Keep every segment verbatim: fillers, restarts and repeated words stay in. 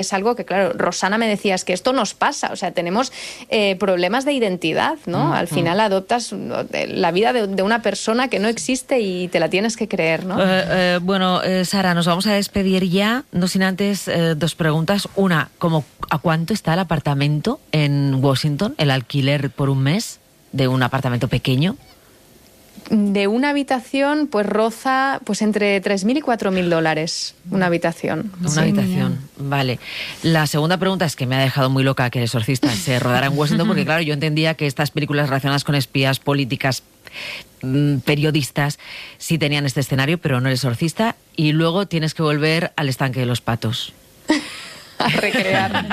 Es algo que, claro, Rosana me decía, es que esto nos pasa, o sea, tenemos eh, problemas de identidad, ¿no? Mm, Al final mm. adoptas la vida de, de una persona que no existe y te la tienes que creer, ¿no? Eh, eh, bueno, eh, Sara, nos vamos a despedir ya, no sin antes eh, dos preguntas. Una, como, ¿a cuánto está el apartamento en Washington, el alquiler por un mes de un apartamento pequeño? De una habitación, pues roza pues entre tres mil y cuatro mil dólares una habitación. Una sí, habitación, mía. Vale. La segunda pregunta es que me ha dejado muy loca que El Exorcista se rodara en Washington, porque claro, yo entendía que estas películas relacionadas con espías, políticas, mmm, periodistas, sí tenían este escenario, pero no El Exorcista. Y luego tienes que volver al estanque de los patos. A recrear.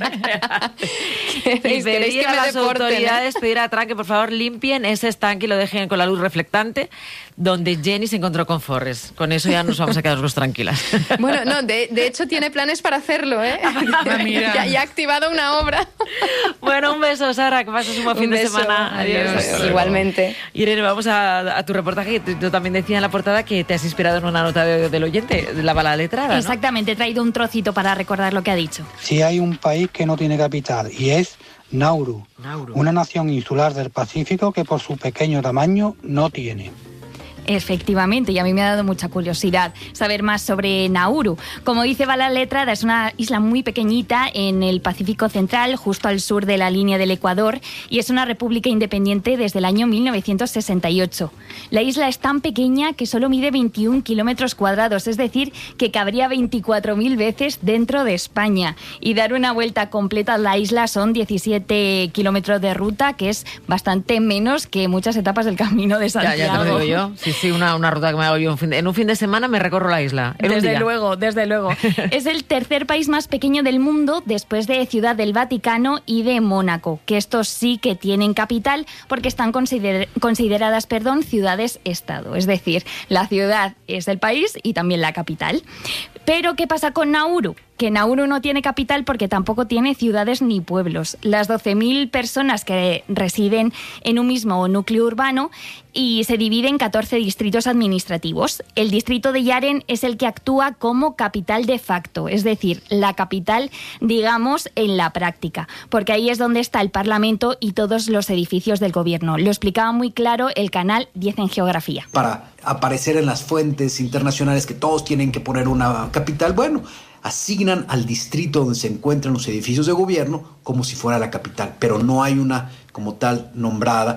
Y pedir a las autoridades, pedir a Trump que por favor limpien ese estanque y lo dejen con la luz reflectante donde Jenny se encontró con Forrest. Con eso ya nos vamos a quedar tranquilas. Bueno, no, de, de hecho tiene planes para hacerlo, ¿eh? Ah, mira. Ya, ya ha activado una obra. Bueno, un beso, Sara, que pases un buen fin un beso. de semana. Adiós. Adiós. Igualmente. Irene, vamos a, a tu reportaje. Yo también decía en la portada que te has inspirado en una nota de, del oyente, de la bala letrada, ¿no? Exactamente, he traído un trocito para recordar lo que ha dicho. Si hay un país que no tiene capital y es Nauru, Nauru, una nación insular del Pacífico que por su pequeño tamaño no tiene. Efectivamente, y a mí me ha dado mucha curiosidad saber más sobre Nauru. Como dice Bala Letrada, es una isla muy pequeñita en el Pacífico Central, justo al sur de la línea del Ecuador, y es una república independiente desde el año mil novecientos sesenta y ocho. La isla es tan pequeña que solo mide veintiún kilómetros cuadrados, es decir, que cabría veinticuatro mil veces dentro de España. Y dar una vuelta completa a la isla son diecisiete kilómetros de ruta, que es bastante menos que muchas etapas del Camino de Santiago. Ya, ya te lo digo yo. Sí, sí, una, una ruta que me hago yo un fin de, en un fin de semana me recorro la isla. En desde un día. luego, desde luego. Es el tercer país más pequeño del mundo después de Ciudad del Vaticano y de Mónaco, que estos sí que tienen capital porque están consider, consideradas, perdón, ciudades-estado. Es decir, la ciudad es el país y también la capital. Pero, ¿qué pasa con Nauru? Que Nauru no tiene capital porque tampoco tiene ciudades ni pueblos. Las doce mil personas que residen en un mismo núcleo urbano y se divide en catorce distritos administrativos. El distrito de Yaren es el que actúa como capital de facto, es decir, la capital, digamos, en la práctica, porque ahí es donde está el Parlamento y todos los edificios del gobierno. Lo explicaba muy claro el canal diez en Geografía. Para aparecer en las fuentes internacionales que todos tienen que poner una capital, bueno, asignan al distrito donde se encuentran los edificios de gobierno como si fuera la capital, pero no hay una como tal nombrada.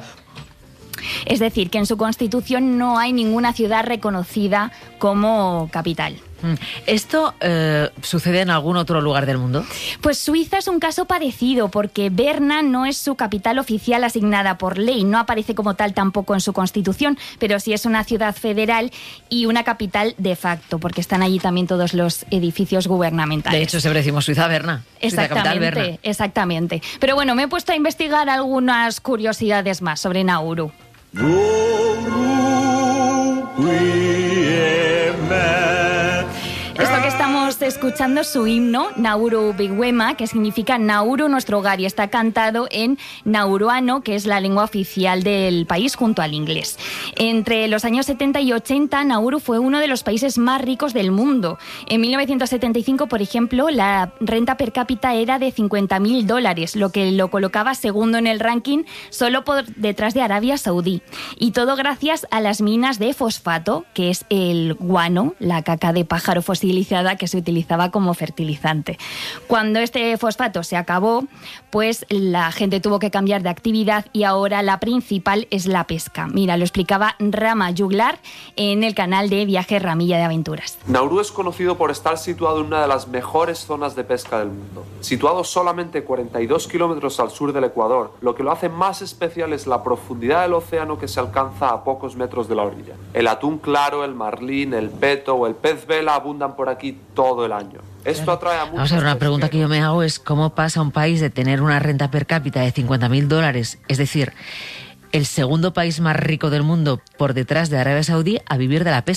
Es decir, que en su constitución no hay ninguna ciudad reconocida como capital. ¿Esto eh, sucede en algún otro lugar del mundo? Pues Suiza es un caso parecido, porque Berna no es su capital oficial asignada por ley, no aparece como tal tampoco en su constitución, pero sí es una ciudad federal y una capital de facto, porque están allí también todos los edificios gubernamentales. De hecho, siempre decimos Suiza Berna. Exactamente, Suiza capital, Berna. Exactamente. Pero bueno, me he puesto a investigar algunas curiosidades más sobre Nauru. Esto que estamos escuchando es su himno, Nauru Biwema, que significa Nauru, nuestro hogar, y está cantado en nauruano, que es la lengua oficial del país junto al inglés. Entre los años setenta y ochenta, Nauru fue uno de los países más ricos del mundo. En mil novecientos setenta y cinco, por ejemplo, la renta per cápita era de cincuenta mil dólares, lo que lo colocaba segundo en el ranking, solo por detrás de Arabia Saudí. Y todo gracias a las minas de fosfato, que es el guano, la caca de pájaro fosilizada que se utilizaba como fertilizante. Cuando este fosfato se acabó, pues la gente tuvo que cambiar de actividad y ahora la principal es la pesca. Mira, lo explicaba Rama Juglar en el canal de Viaje Ramilla de Aventuras. Nauru es conocido por estar situado en una de las mejores zonas de pesca del mundo. Situado solamente cuarenta y dos kilómetros al sur del Ecuador, lo que lo hace más especial es la profundidad del océano que se alcanza a pocos metros de la orilla. El atún claro, el marlín, el peto o el pez vela abundan por aquí todo el año. Esto atrae a muchos. Vamos a ver, una pregunta que yo me hago es cómo pasa un país de tener una renta per cápita de cincuenta mil dólares, es decir, el segundo país más rico del mundo por detrás de Arabia Saudí, a vivir de la pesca.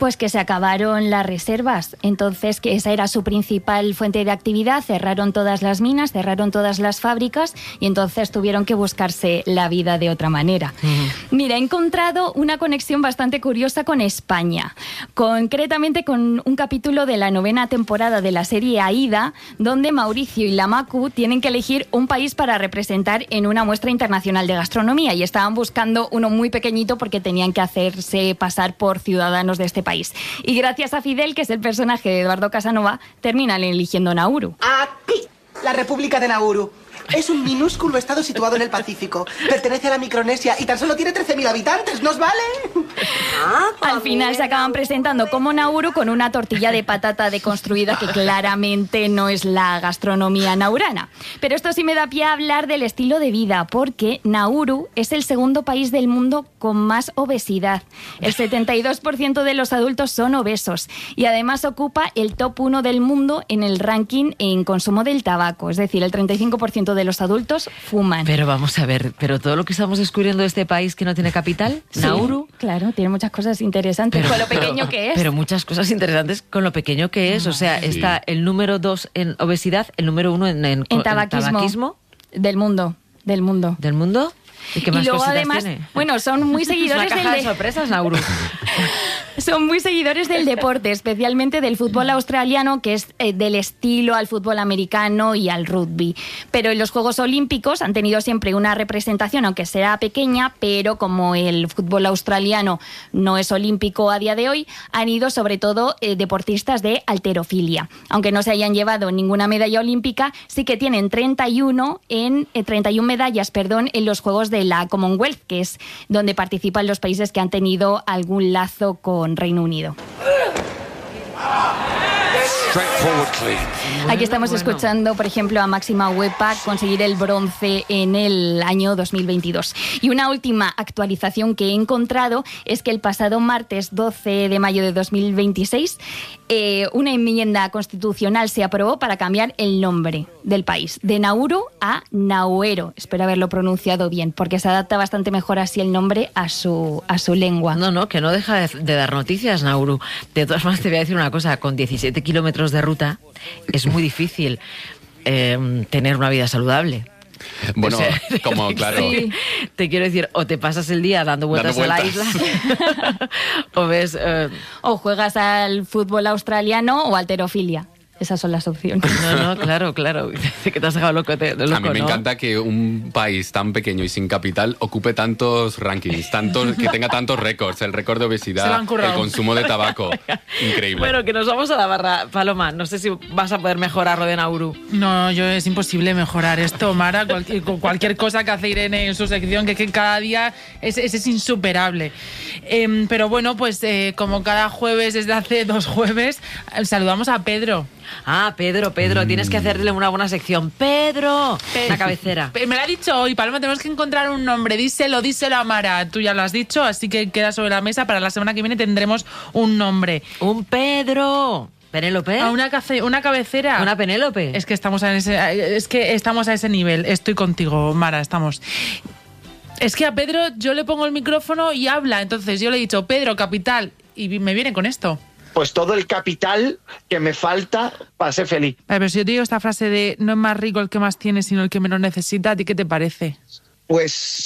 Pues que se acabaron las reservas, entonces que esa era su principal fuente de actividad, cerraron todas las minas, cerraron todas las fábricas y entonces tuvieron que buscarse la vida de otra manera. Uh-huh. Mira, he encontrado una conexión bastante curiosa con España, concretamente con un capítulo de la novena temporada de la serie Aída, donde Mauricio y la Macu tienen que elegir un país para representar en una muestra internacional de gastronomía y estaban buscando uno muy pequeñito porque tenían que hacerse pasar por ciudadanos de este país. Y gracias a Fidel, que es el personaje de Eduardo Casanova, terminan eligiendo Nauru. Aquí, la República de Nauru. Es un minúsculo estado situado en el Pacífico. Pertenece a la Micronesia y tan solo tiene trece mil habitantes. ¿Nos vale? Ah, Al final se acaban presentando como Nauru con una tortilla de patata deconstruida que claramente no es la gastronomía naurana. Pero esto sí me da pie a hablar del estilo de vida, porque Nauru es el segundo país del mundo con más obesidad. El setenta y dos por ciento de los adultos son obesos y además ocupa el top uno del mundo en el ranking en consumo del tabaco. Es decir, el treinta y cinco por ciento de los adultos fuman. Pero vamos a ver, pero todo lo que estamos descubriendo de este país que no tiene capital, sí, Nauru. Claro, tiene muchas cosas interesantes pero, con lo pequeño pero, que es. Pero muchas cosas interesantes con lo pequeño que es. O sea, sí. Está el número dos en obesidad, el número uno en, en, en, tabaquismo, en tabaquismo. Del mundo, del mundo. ¿Del mundo? ¿Y qué más y luego cositas además, tiene? Bueno, son muy seguidores es una caja del de sorpresas, Nauru. Son muy seguidores del deporte, especialmente del fútbol australiano, que es eh, del estilo al fútbol americano y al rugby. Pero en los Juegos Olímpicos han tenido siempre una representación, aunque sea pequeña, pero como el fútbol australiano no es olímpico a día de hoy, han ido sobre todo eh, deportistas de halterofilia. Aunque no se hayan llevado ninguna medalla olímpica, sí que tienen treinta y uno en eh, treinta y una medallas, perdón, en los Juegos de la Commonwealth, que es donde participan los países que han tenido algún lazo con Reino Unido. Aquí estamos bueno. escuchando, por ejemplo, a Máxima Huepa conseguir el bronce en el año dos mil veintidós. Y una última actualización que he encontrado es que el pasado martes doce de mayo de dos mil veintiséis eh, una enmienda constitucional se aprobó para cambiar el nombre del país, de Nauru a Nauero. Espero haberlo pronunciado bien, porque se adapta bastante mejor así el nombre a su, a su lengua. No, no, que no deja de, de dar noticias, Nauru. De todas maneras, te voy a decir una cosa, con diecisiete kilómetros de ruta es muy difícil eh, tener una vida saludable. Bueno, o sea, como claro. Sí, te quiero decir, o te pasas el día dando vueltas, dando vueltas. a la isla, o ves... Eh, o juegas al fútbol australiano o halterofilia. Esas son las opciones. No, no, claro, claro. Que te has dejado loco, te, loco. A mí me ¿no? encanta que un país tan pequeño y sin capital ocupe tantos rankings, tantos, que tenga tantos récords. El récord de obesidad, el consumo de tabaco. Increíble. Bueno, que nos vamos a la barra. Paloma, no sé si vas a poder mejorar lo de Nauru. No, yo es imposible mejorar esto, Mara. Cualquier, cualquier cosa que hace Irene en su sección, que, que cada día es, es, es insuperable. Eh, pero bueno, pues eh, como cada jueves, desde hace dos jueves, saludamos a Pedro. Ah, Pedro, Pedro, mm. tienes que hacerle una buena sección. ¡Pedro! Pe- la cabecera. Me lo ha dicho hoy, Paloma, tenemos que encontrar un nombre. Díselo, díselo a Mara. Tú ya lo has dicho, así que queda sobre la mesa. Para la semana que viene tendremos un nombre. ¡Un Pedro! ¿Penélope? A una, cafe, una cabecera. ¿Una Penélope? Es que estamos a ese, es que estamos a ese nivel. Estoy contigo, Mara, estamos... Es que a Pedro yo le pongo el micrófono y habla. Entonces yo le he dicho, Pedro, capital. Y me viene con esto. Pues todo el capital que me falta para ser feliz. Vale, pero si yo te digo esta frase de no es más rico el que más tiene, sino el que menos necesita, ¿a ti qué te parece? Pues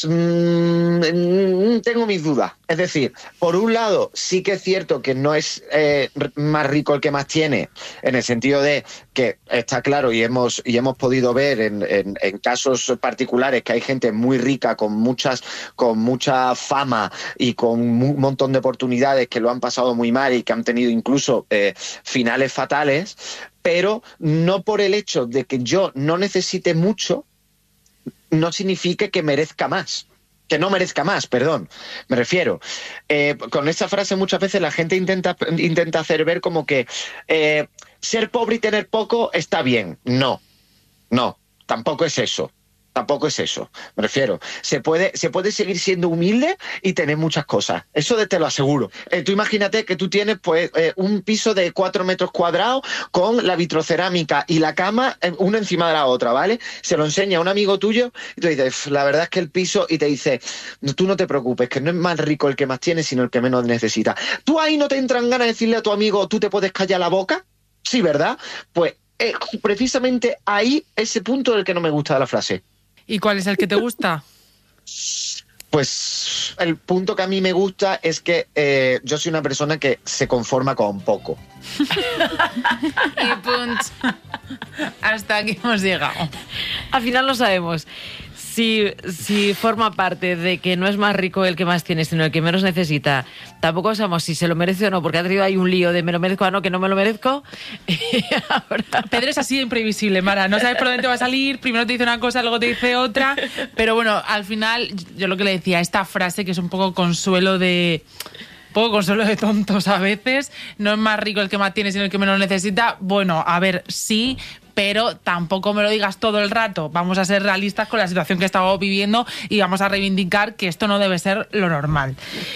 mmm, tengo mis dudas. Es decir, por un lado, sí que es cierto que no es eh, más rico el que más tiene, en el sentido de que está claro y hemos y hemos podido ver en, en, en casos particulares que hay gente muy rica con muchas con mucha fama y con un montón de oportunidades que lo han pasado muy mal y que han tenido incluso eh, finales fatales, pero no por el hecho de que yo no necesite mucho, no significa que merezca más. Que no merezca más, perdón. Me refiero. Eh, con esta frase muchas veces la gente intenta, intenta hacer ver como que eh, ser pobre y tener poco está bien. No, no, tampoco es eso. Tampoco es eso, me refiero. Se puede, se puede seguir siendo humilde y tener muchas cosas. Eso de, te lo aseguro. Eh, tú imagínate que tú tienes pues eh, un piso de cuatro metros cuadrados con la vitrocerámica y la cama eh, una encima de la otra, ¿vale? Se lo enseña a un amigo tuyo y tú dices, la verdad es que el piso, y te dice, tú no te preocupes, que no es más rico el que más tiene, sino el que menos necesita. ¿Tú ahí no te entran ganas de decirle a tu amigo, tú te puedes callar la boca? Sí, ¿verdad? Pues eh, precisamente ahí ese punto del que no me gusta de la frase. ¿Y cuál es el que te gusta? Pues el punto que a mí me gusta es que eh, yo soy una persona que se conforma con poco. Y punto. Hasta aquí hemos llegado. Al final lo sabemos. Si, si forma parte de que no es más rico el que más tiene, sino el que menos necesita, tampoco sabemos si se lo merece o no, porque ha tenido ahí un lío de me lo merezco o no, que no me lo merezco. Ahora... Pedro es así de imprevisible, Mara. No sabes por dónde te va a salir, primero te dice una cosa, luego te dice otra. Pero bueno, al final, yo lo que le decía, esta frase que es un poco consuelo de... poco consuelo de tontos a veces, no es más rico el que más tiene, sino el que menos necesita. Bueno, a ver, sí... pero tampoco me lo digas todo el rato. Vamos a ser realistas con la situación que estamos viviendo y vamos a reivindicar que esto no debe ser lo normal.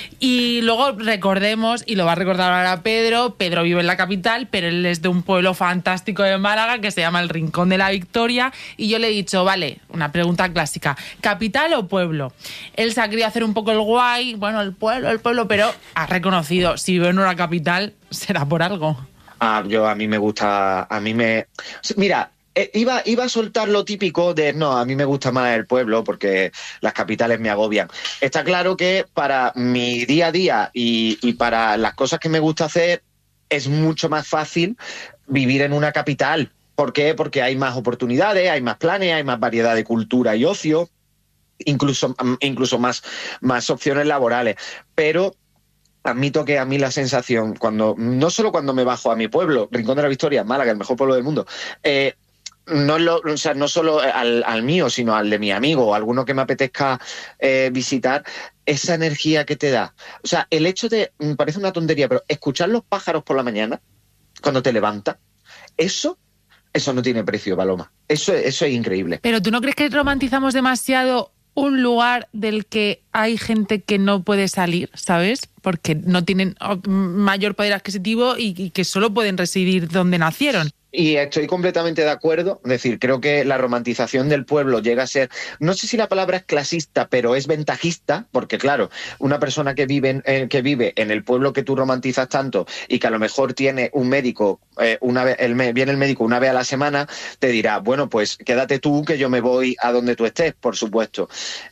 Y luego recordemos, y lo va a recordar ahora Pedro, Pedro vive en la capital, pero él es de un pueblo fantástico de Málaga que se llama el Rincón de la Victoria, y yo le he dicho, vale, una pregunta clásica, ¿capital o pueblo? Él se ha querido hacer un poco el guay, bueno, el pueblo, el pueblo, pero ha reconocido, si vive en una capital, será por algo. Ah, yo a mí me gusta, a mí me... Mira, eh, iba, iba a soltar lo típico de, no, a mí me gusta más el pueblo porque las capitales me agobian. Está claro que para mi día a día y, y para las cosas que me gusta hacer es mucho más fácil vivir en una capital. ¿Por qué? Porque hay más oportunidades, hay más planes, hay más variedad de cultura y ocio, incluso, incluso más, más opciones laborales. Pero... admito que a mí la sensación, cuando no solo cuando me bajo a mi pueblo, Rincón de la Victoria, Málaga, el mejor pueblo del mundo, eh, no, lo, o sea, no solo al, al mío, sino al de mi amigo o alguno que me apetezca eh, visitar, esa energía que te da. O sea, el hecho de, me parece una tontería, pero escuchar los pájaros por la mañana, cuando te levantas, eso, eso no tiene precio, Paloma. Eso, eso es increíble. Pero ¿tú no crees que romantizamos demasiado un lugar del que hay gente que no puede salir, ¿sabes? Porque no tienen mayor poder adquisitivo y, y que solo pueden residir donde nacieron. Y estoy completamente de acuerdo. Es decir, creo que la romantización del pueblo llega a ser, no sé si la palabra es clasista, pero es ventajista, porque claro, una persona que vive en, eh, que vive en el pueblo que tú romantizas tanto y que a lo mejor tiene un médico, eh, una vez, el, viene el médico una vez a la semana, te dirá, bueno, pues quédate tú que yo me voy a donde tú estés, por supuesto.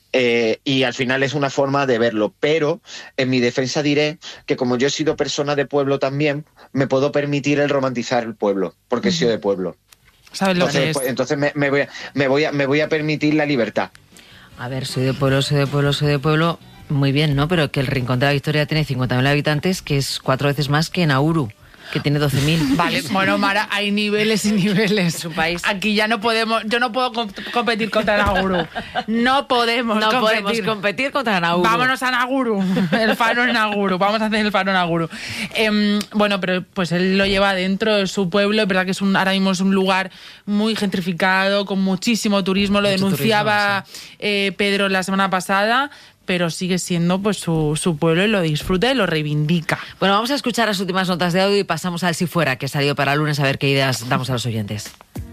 Eh, y al final es una forma de verlo, pero en mi defensa diré que como yo he sido persona de pueblo también, me puedo permitir el romantizar el pueblo, porque uh-huh. he sido de pueblo. ¿Sabes lo entonces, que es? Pues, entonces me, me, voy a, me, voy a, me voy a permitir la libertad. A ver, soy de pueblo, soy de pueblo, soy de pueblo, muy bien, ¿no? Pero que el Rincón de la Victoria tiene cincuenta mil habitantes, que es cuatro veces más que Nauru, que tiene doce mil. Vale, bueno, Mara, hay niveles y niveles. Es un país. Aquí ya no podemos, yo no puedo comp- competir contra Nauru. No podemos no competir. podemos competir contra Nauru. Vámonos a Nauru, el faro en Nauru. Vamos a hacer el faro en Nauru. Eh, bueno, pero pues él lo lleva dentro de su pueblo. Es verdad que es un, ahora mismo es un lugar muy gentrificado, con muchísimo turismo. Lo Mucho denunciaba turismo, sí. eh, Pedro la semana pasada. Pero sigue siendo pues su, su pueblo y lo disfruta y lo reivindica. Bueno, vamos a escuchar las últimas notas de audio y pasamos al Si Fuera, que salió para el lunes, a ver qué ideas damos a los oyentes.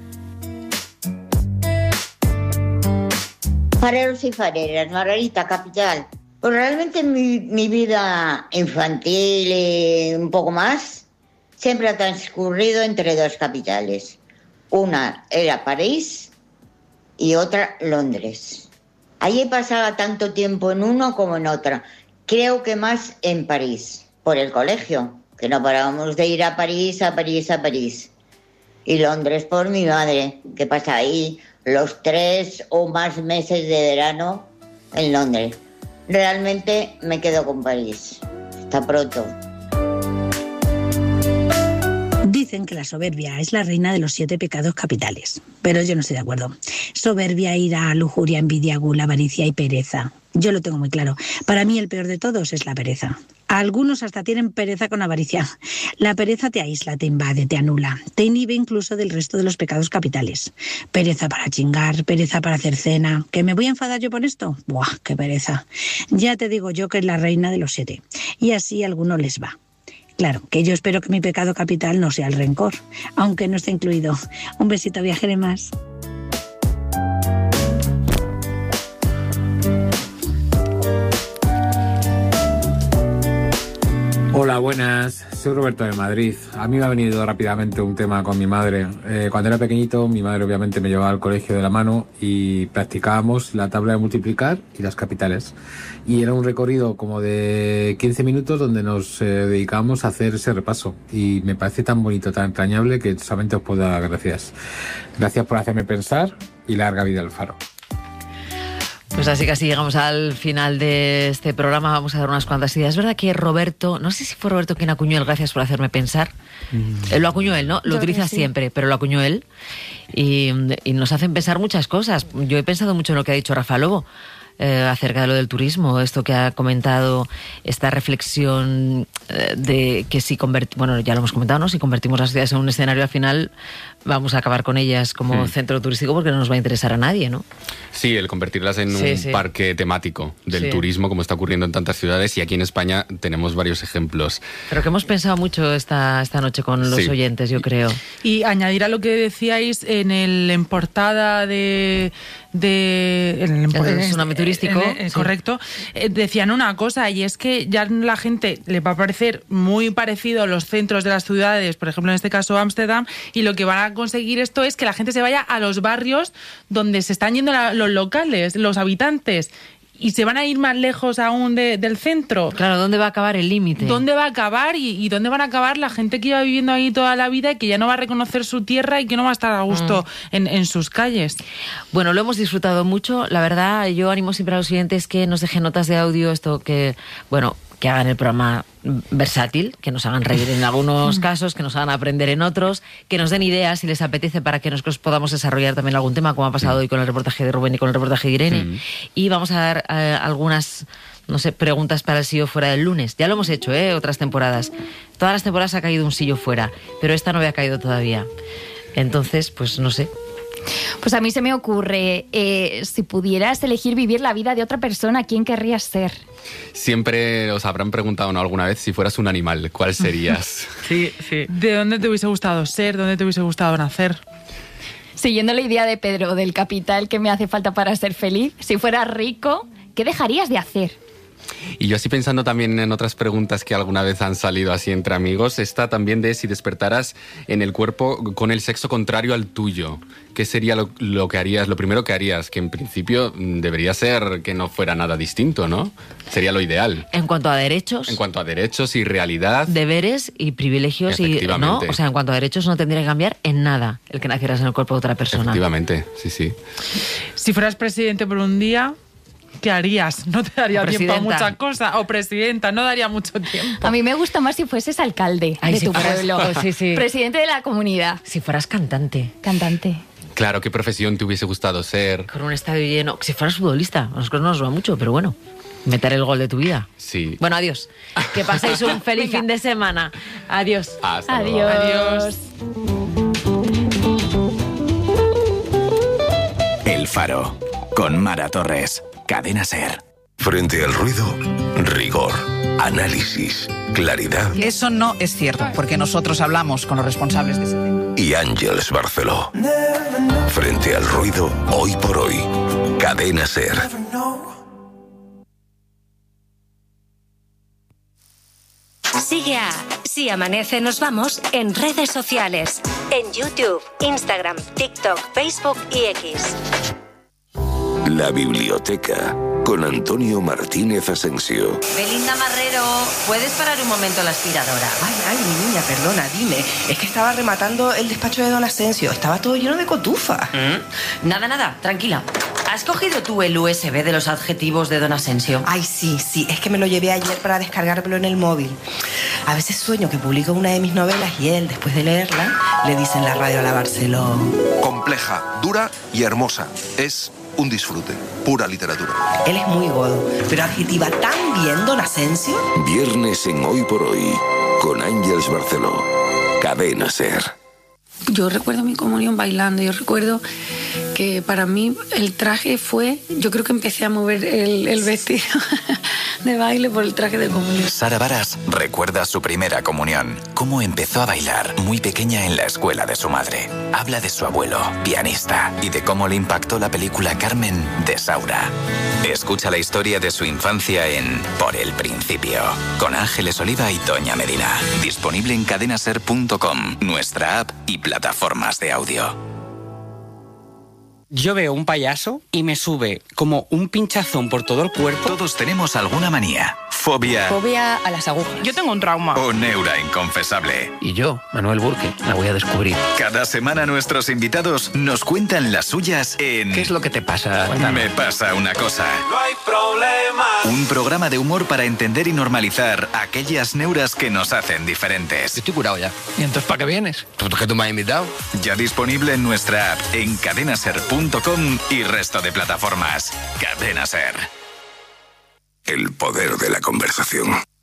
Fareros y fareras, Margarita, capital. Pues realmente mi, mi vida infantil y un poco más siempre ha transcurrido entre dos capitales. Una era París y otra Londres. Allí pasaba tanto tiempo en uno como en otra. Creo que más en París, por el colegio, que no parábamos de ir a París, a París, a París. Y Londres por mi madre, que pasa ahí los tres o más meses de verano en Londres. Realmente me quedo con París. Hasta pronto. Dicen que la soberbia es la reina de los siete pecados capitales, pero yo no estoy de acuerdo. Soberbia, ira, lujuria, envidia, gula, avaricia y pereza. Yo lo tengo muy claro. Para mí el peor de todos es la pereza. Algunos hasta tienen pereza con avaricia. La pereza te aísla, te invade, te anula, te inhibe incluso del resto de los pecados capitales. Pereza para chingar, pereza para hacer cena. ¿Que me voy a enfadar yo por esto? ¡Buah, qué pereza! Ya te digo yo que es la reina de los siete. Y así a algunos les va. Claro, que yo espero que mi pecado capital no sea el rencor, aunque no esté incluido. Un besito, viajere más. Hola, buenas. Soy Roberto de Madrid. A mí me ha venido rápidamente un tema con mi madre. Eh, cuando era pequeñito, mi madre obviamente me llevaba al colegio de la mano y practicábamos la tabla de multiplicar y las capitales. Y era un recorrido como de quince minutos donde nos eh, dedicábamos a hacer ese repaso. Y me parece tan bonito, tan entrañable que solamente os puedo dar gracias. Gracias por hacerme pensar y larga vida al Faro. Pues así que así llegamos al final de este programa. Vamos a dar unas cuantas ideas. Es verdad que Roberto, no sé si fue Roberto quien acuñó el gracias por hacerme pensar. Mm. Él lo acuñó él, ¿no? Lo Yo utiliza sí. siempre, pero lo acuñó él. Y, y nos hacen pensar muchas cosas. Yo he pensado mucho en lo que ha dicho Rafa Lobo. Eh, acerca de lo del turismo, esto que ha comentado, esta reflexión eh, de que si convertimos, bueno, ya lo hemos comentado, ¿no? Si convertimos las ciudades en un escenario, al final vamos a acabar con ellas como sí. centro turístico porque no nos va a interesar a nadie, ¿no? Sí, el convertirlas en sí, un sí. parque temático del sí. turismo, como está ocurriendo en tantas ciudades, y aquí en España tenemos varios ejemplos. Pero que hemos pensado mucho esta, esta noche con los sí. oyentes, yo creo. Y añadir a lo que decíais en el en portada de... de en el, el tsunami turístico, en el, sí. correcto, eh, decían una cosa, y es que ya la gente le va a parecer muy parecido a los centros de las ciudades, por ejemplo en este caso Ámsterdam, y lo que van a conseguir esto es que la gente se vaya a los barrios donde se están yendo la, los locales, los habitantes, y se van a ir más lejos aún de, del centro. Claro, ¿dónde va a acabar el límite? ¿Dónde va a acabar y, y dónde van a acabar la gente que iba viviendo ahí toda la vida y que ya no va a reconocer su tierra y que no va a estar a gusto mm. en, en sus calles? Bueno, lo hemos disfrutado mucho. La verdad, yo animo siempre a los oyentes que nos dejen notas de audio, esto que, bueno, que hagan el programa versátil, que nos hagan reír en algunos casos, que nos hagan aprender en otros, que nos den ideas si les apetece para que nosotros podamos desarrollar también algún tema, como ha pasado hoy con el reportaje de Rubén y con el reportaje de Irene. Mm. Y vamos a dar eh, algunas, no sé, preguntas para el sillo fuera del lunes. Ya lo hemos hecho, ¿eh? Otras temporadas. Todas las temporadas ha caído un sillo fuera, pero esta no había caído todavía. Entonces, pues no sé. Pues a mí se me ocurre, eh, si pudieras elegir vivir la vida de otra persona, ¿quién querrías ser? Siempre os habrán preguntado, ¿no?, alguna vez, si fueras un animal, ¿cuál serías? Sí, sí. ¿De dónde te hubiese gustado ser? ¿Dónde te hubiese gustado nacer? Siguiendo la idea de Pedro, del capital que me hace falta para ser feliz, si fueras rico, ¿qué dejarías de hacer? Y yo así pensando también en otras preguntas que alguna vez han salido así entre amigos, esta también de si despertaras en el cuerpo con el sexo contrario al tuyo. ¿Qué sería lo, lo que harías, lo primero que harías? Que en principio debería ser que no fuera nada distinto, ¿no? Sería lo ideal. En cuanto a derechos. En cuanto a derechos y realidad. Deberes y privilegios. Y, ¿no? O sea, en cuanto a derechos no tendría que cambiar en nada el que nacieras en el cuerpo de otra persona. Efectivamente, sí, sí. Si fueras presidente por un día, ¿qué harías? No te daría tiempo a mucha cosa. O presidenta, no daría mucho tiempo. A mí me gusta más si fueses alcalde Ay, de si tu fueras, pueblo. Oh, sí, sí. Presidente de la comunidad. Si fueras cantante. Cantante. Claro, ¿qué profesión te hubiese gustado ser? Con un estadio lleno. Si fueras futbolista. A nosotros no nos va mucho, pero bueno. Meter el gol de tu vida. Sí. Bueno, adiós. Que paséis un feliz fin de semana. Adiós. Hasta adiós. luego. Adiós. El Faro. Con Mara Torres. Cadena SER. Frente al ruido, rigor, análisis, claridad. Eso no es cierto, porque nosotros hablamos con los responsables de ese tema. Y Ángeles Barceló. Frente al ruido, hoy por hoy. Cadena SER. Sigue a Si Amanece Nos Vamos en redes sociales. En YouTube, Instagram, TikTok, Facebook y X. La biblioteca con Antonio Martínez Asensio. Belinda Marrero, ¿puedes parar un momento la aspiradora? Ay, ay, mi niña, perdona, dime. Es que estaba rematando el despacho de don Asensio. Estaba todo lleno de cotufa. ¿Mm? Nada, nada, tranquila. ¿Has cogido tú el U S B de los adjetivos de don Asensio? Ay, sí, sí. Es que me lo llevé ayer para descargármelo en el móvil. A veces sueño que publico una de mis novelas y él, después de leerla, le dice en la radio a la Barceló. Compleja, dura y hermosa. Es un disfrute, pura literatura. Él es muy godo, pero adjetiva tan bien don Asensio. Viernes en Hoy por Hoy, con Ángeles Barceló. Cadena SER. Yo recuerdo mi comunión bailando, yo recuerdo que para mí el traje fue, yo creo que empecé a mover el, el vestido de baile por el traje de comunión. Sara Varas recuerda su primera comunión, cómo empezó a bailar muy pequeña en la escuela de su madre. Habla de su abuelo, pianista, y de cómo le impactó la película Carmen de Saura. Escucha la historia de su infancia en Por el Principio, con Ángeles Oliva y Doña Medina. Disponible en cadenaser punto com, nuestra app y plataformas de audio. Yo veo un payaso y me sube como un pinchazón por todo el cuerpo. Todos tenemos alguna manía, fobia Fobia a las agujas. Yo tengo un trauma. o neura inconfesable. Y yo, Manuel Burke, la voy a descubrir. Cada semana nuestros invitados nos cuentan las suyas en ¿Qué es lo que te pasa? Me pasa una cosa. No hay problema. Un programa de humor para entender y normalizar aquellas neuras que nos hacen diferentes. Estoy curado ya. ¿Y entonces para qué vienes? ¿Tú que tú me has invitado? Ya disponible en nuestra app, en cadenaser punto com y resto de plataformas. Cadena Ser. El poder de la conversación.